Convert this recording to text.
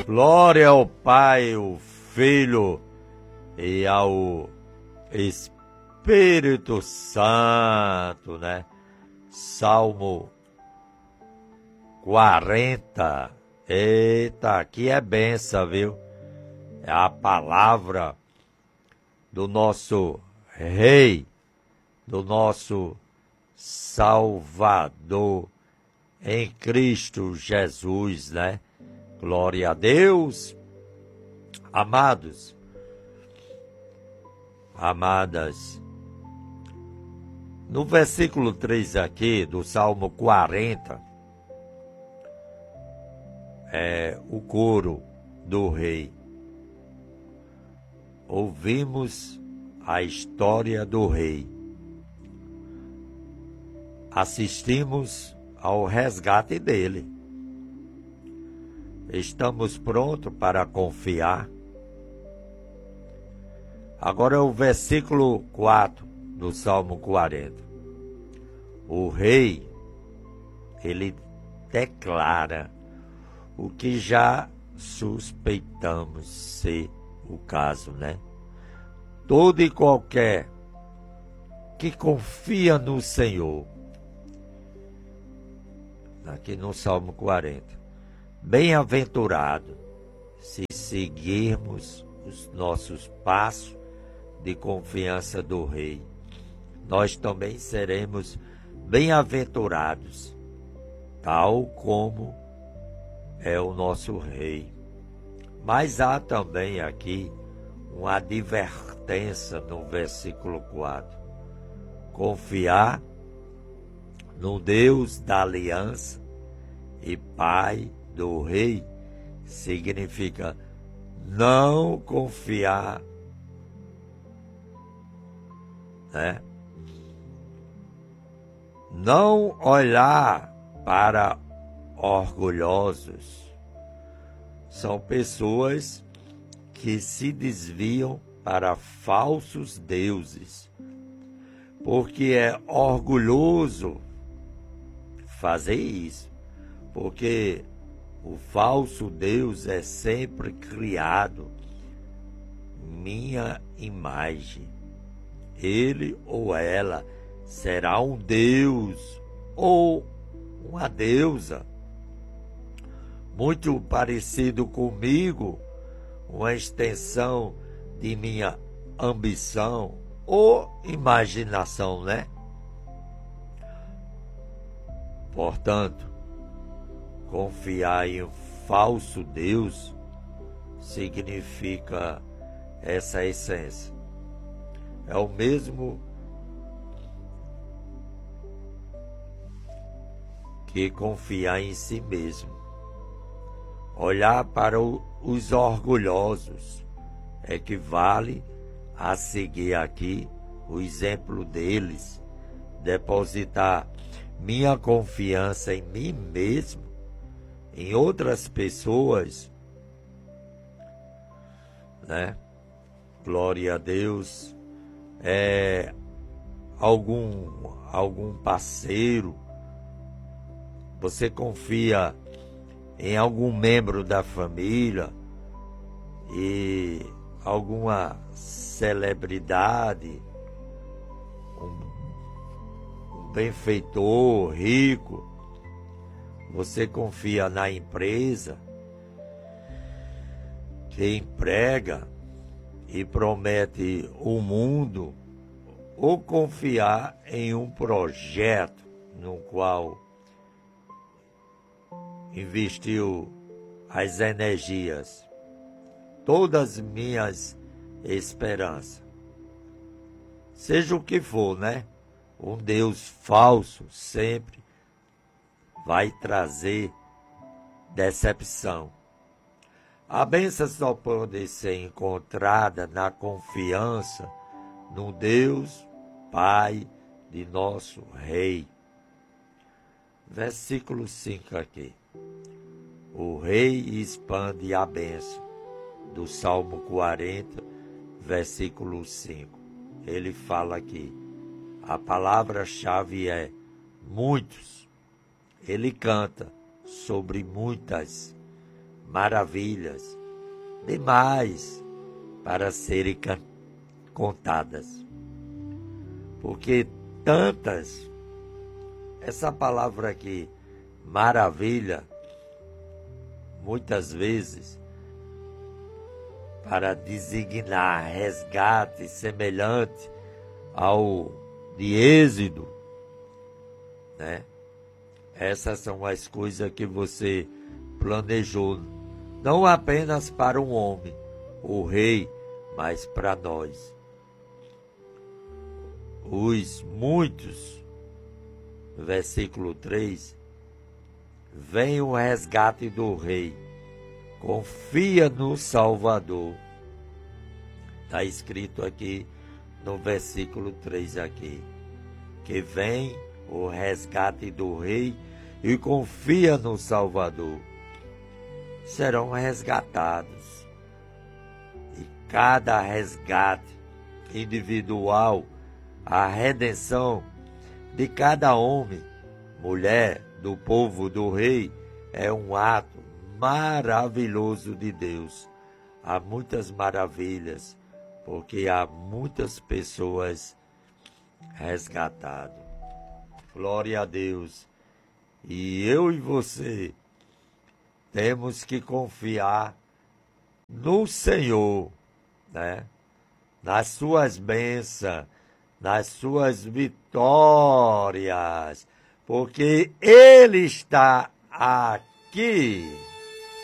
Glória ao Pai, ao Filho e ao Espírito Santo, né? Salmo 40. Eita, aqui é benção, viu? É a palavra do nosso Rei, do nosso Salvador em Cristo Jesus, né? Glória a Deus. Amados, amadas, no versículo 3 aqui do Salmo 40, é o coro do rei. Ouvimos a história do rei. Assistimos ao resgate dele. Estamos prontos para confiar. Agora o versículo 4 do Salmo 40. O rei, ele declara o que já suspeitamos ser o caso, né? Todo e qualquer que confia no Senhor, aqui no Salmo 40, bem-aventurado se seguirmos os nossos passos de confiança do Rei. Nós também seremos bem-aventurados, tal como é o nosso Rei. Mas há também aqui uma advertência no versículo 4. Confiar no Deus da aliança e Pai do Rei significa não confiar, né? Não olhar para orgulhosos. São pessoas que se desviam para falsos deuses, porque é orgulhoso fazer isso, porque o falso Deus é sempre criado minha imagem. Ele ou ela será um Deus ou uma deusa muito parecido comigo, uma extensão de minha ambição ou imaginação, né? Portanto, confiar em um falso Deus significa essa essência. É o mesmo que confiar em si mesmo. Olhar para os orgulhosos equivale a seguir aqui o exemplo deles, depositar minha confiança em mim mesmo, em outras pessoas, né? Glória a Deus. Algum parceiro, você confia em algum membro da família e alguma celebridade, um benfeitor rico, você confia na empresa que emprega e promete o mundo, ou confiar em um projeto no qual investiu as energias, todas minhas esperanças. Seja o que for, né? Um Deus falso sempre vai trazer decepção. A bênção só pode ser encontrada na confiança no Deus Pai de nosso Rei. Versículo 5 aqui. O rei expande a bênção, do Salmo 40, versículo 5. Ele fala aqui, a palavra-chave é muitos. Ele canta sobre muitas maravilhas demais para serem contadas. Porque tantas, essa palavra aqui, maravilha, muitas vezes, para designar resgate semelhante ao de Êxodo, né? Essas são as coisas que você planejou, não apenas para um homem, o rei, mas para nós. Os muitos, versículo 3, vem o resgate do rei, confia no Salvador. Está escrito aqui no versículo 3 aqui, que vem o resgate do rei e confia no Salvador. Serão resgatados. E cada resgate individual, a redenção de cada homem, mulher, do povo do rei, é um ato maravilhoso de Deus. Há muitas maravilhas, porque há muitas pessoas resgatadas. Glória a Deus. E eu e você temos que confiar no Senhor, né? Nas suas bênçãos, nas suas vitórias, porque Ele está aqui.